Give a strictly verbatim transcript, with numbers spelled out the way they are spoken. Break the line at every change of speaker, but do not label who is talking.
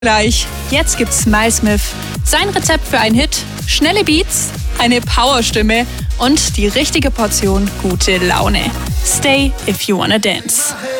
Gleich, jetzt gibt's Smilesmith. Sein Rezept für einen Hit: schnelle Beats, eine Powerstimme und die richtige Portion gute Laune. Stay if you wanna dance.